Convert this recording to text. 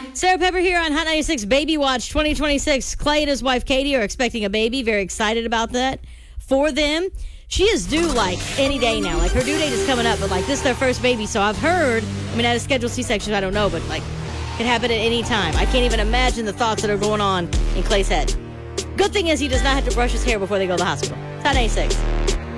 Sarah Pepper here on Hot 96 Baby Watch 2026. Clay and his wife Katie are expecting a baby. Very excited about that for them. She is due like any day now. Like her due date is coming up, but like this is their first baby. So I've heard, I mean, at a scheduled C-section, I don't know, but like it could happen at any time. I can't even imagine the thoughts that are going on in Clay's head. Good thing is he does not have to brush his hair before they go to the hospital. It's Hot 96.